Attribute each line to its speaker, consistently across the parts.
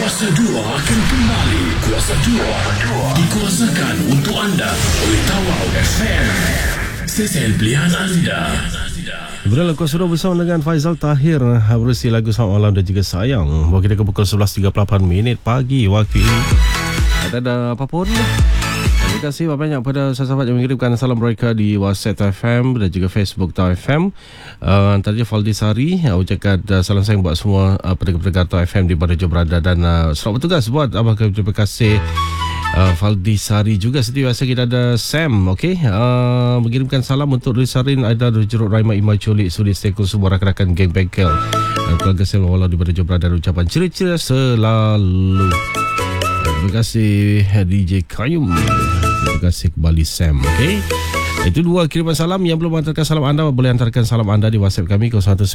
Speaker 1: Kuasa 2 akan kembali. Kuasa 2 dikuasakan untuk anda oleh Tawau FM, stesen pilihan anda.
Speaker 2: Berlalu Kuasa 2 bersama dengan Faizal Tahir berusi lagu Selamat Malam dan juga Sayang. Bawa kita ke pukul 11.38 pagi waktu ini. Ada apa pun. Terima kasih banyak pada sahabat yang mengirimkan salam mereka di WhatsApp FM dan juga Facebook Tau FM. Tadi Faldi Sari ucapkan salam sayang buat semua pendengar-pendengar Tau FM di mana je berada, dan selamat bertugas buat abang. Terima kasih Faldi Sari juga. Seperti biasa kita ada Sam, okey, mengirimkan salam untuk Risarin, Aida, Jeruk Raima, Imai Colik, Sudi Stekul, semua rakan-rakan geng bengkel dan keluarga saya walau di mana je berada, dan ucapan ceria-ceria selalu. Terima kasih DJ Kayum. Terima kasih kembali Sam. Okay, itu dua kiriman salam. Yang belum hantarkan salam anda boleh hantarkan salam anda di WhatsApp kami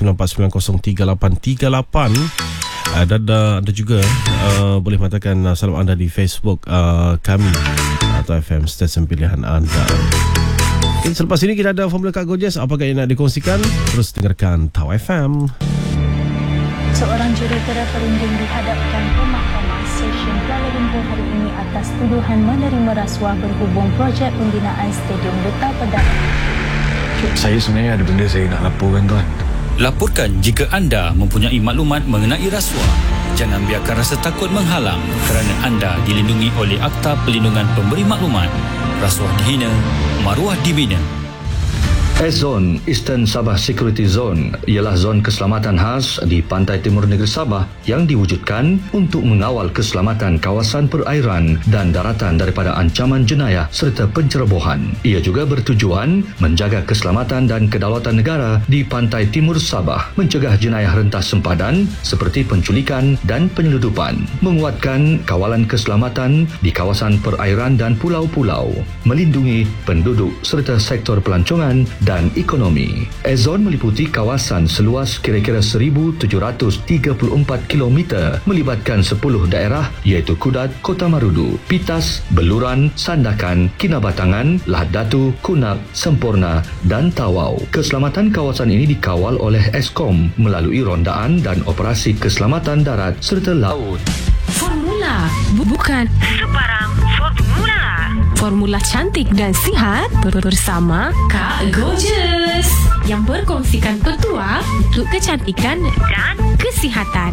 Speaker 2: 0194903838. Dan anda juga boleh hantarkan salam anda di Facebook kami atau FM stesen pilihan anda. Okay, selepas ini kita ada formula Kak Gojek. Apakah yang nak dikongsikan? Terus dengarkan Tau FM.
Speaker 3: Seorang jurutera perunding dihadapkan ke Mahkamah Session Kuala Lumpur hari ini atas tuduhan menerima rasuah berhubung projek pembinaan Stadium Duta Pedang.
Speaker 4: Saya sebenarnya ada benda saya nak laporkan, tuan.
Speaker 5: Laporkan jika anda mempunyai maklumat mengenai rasuah. Jangan biarkan rasa takut menghalang kerana anda dilindungi oleh Akta Perlindungan Pemberi Maklumat. Rasuah dihina, maruah dibina.
Speaker 6: S-Zone, Eastern Sabah Security Zone, ialah zon keselamatan khas di pantai timur negeri Sabah yang diwujudkan untuk mengawal keselamatan kawasan perairan dan daratan daripada ancaman jenayah serta pencerobohan. Ia juga bertujuan menjaga keselamatan dan kedaulatan negara di pantai timur Sabah, mencegah jenayah rentas sempadan seperti penculikan dan penyeludupan, menguatkan kawalan keselamatan di kawasan perairan dan pulau-pulau, melindungi penduduk serta sektor pelancongan dan ekonomi. S-Zone meliputi kawasan seluas kira-kira 1,734 km melibatkan 10 daerah iaitu Kudat, Kota Marudu, Pitas, Beluran, Sandakan, Kinabatangan, Lahad Datu, Kunak, Semporna dan Tawau. Keselamatan kawasan ini dikawal oleh Eskom melalui rondaan dan operasi keselamatan darat serta laut.
Speaker 7: Formula, bukan sebarang formula. Formula cantik dan sihat bersama Kak Gorgeous yang berkongsikan petua untuk kecantikan dan kesihatan.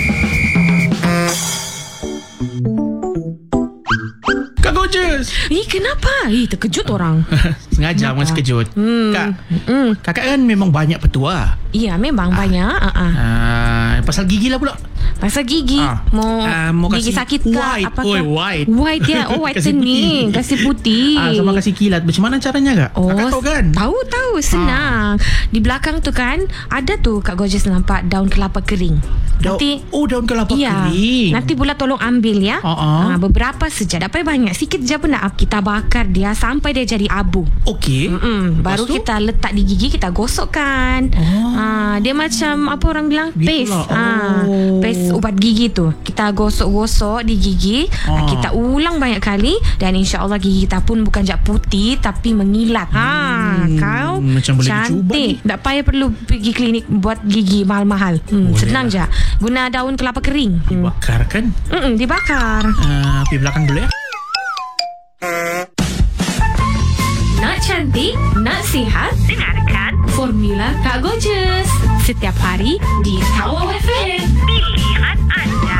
Speaker 8: Kak Gorgeous.
Speaker 7: Kenapa? Terkejut orang.
Speaker 8: Sengaja masih kejut. Kak, kakak kan memang banyak petua.
Speaker 7: Ya, memang banyak.
Speaker 8: Pasal gigi lah pula.
Speaker 7: Pasal gigi. Mau gigi sakit ke?
Speaker 8: White. White.
Speaker 7: White ya. Oh, whitening. Kasih putih.
Speaker 8: Sama kasih kilat. Macam mana caranya, Kak? Kakak tahu kan?
Speaker 7: Tahu. Senang. Di belakang tu kan, ada tu Kak Gorgeous nampak daun kelapa kering.
Speaker 8: Daun kelapa kering.
Speaker 7: Nanti pula tolong ambil ya. Beberapa saja. Tak payah banyak. Sikit je pun nak. Kita bakar dia sampai dia jadi abu.
Speaker 8: Okey.
Speaker 7: Baru kita letak di gigi, kita gosokkan. Dia macam apa orang bilang? Paste. Paste ubat gigi tu. Kita gosok-gosok di gigi. Kita ulang banyak kali. Dan insya-Allah gigi kita pun bukan jak putih tapi mengilat. Kau
Speaker 8: macam boleh
Speaker 7: cantik. Tak payah perlu pergi klinik buat gigi mahal-mahal. Senang je. Guna daun kelapa kering.
Speaker 8: Dibakar kan?
Speaker 7: Dibakar.
Speaker 8: Pergi belakang dulu ya.
Speaker 7: Nak cantik, nak sihat, dengarkan Formula Kak Gorgeous setiap hari di Tawau FM, pilihan anda.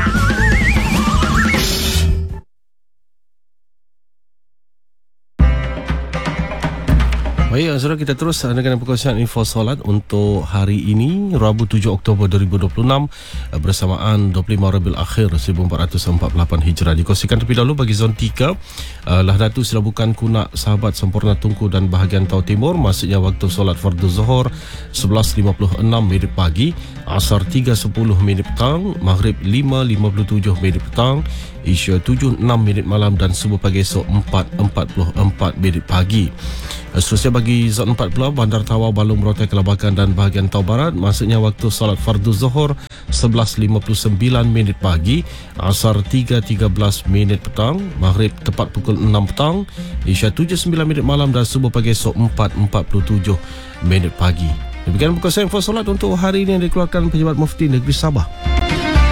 Speaker 2: Baik, saudara, kita terus dengan perkongsian info solat untuk hari ini, Rabu 7 Oktober 2026 bersamaan 25 Rabiul Akhir 1448 Hijrah. Dikongsikan terlebih dahulu bagi zon 3, Lahad Datu, Selabukan, Kunak, Sahabat, Semporna, Tunku dan bahagian Tau Timur. Maksudnya waktu solat fardu Zuhur 11.56 minit pagi, Asar 3.10 minit petang, Maghrib 5.57 minit petang, Isya 7.06 minit malam dan subuh pagi esok 4.44 minit pagi. Seterusnya bagi zon 4 pula, Bandar Tawau, Balung, Merotai, Kelabakan dan bahagian Tau Barat. Maksudnya waktu solat fardu Zuhur 11.59 minit pagi, Asar 3.13 minit petang, Maghrib tepat pukul 6 petang, Isya 7.09 minit malam dan subuh pagi esok 4.47 minit pagi. Demikian perkongsian info solat untuk hari ini yang dikeluarkan Pejabat Mufti Negeri Sabah.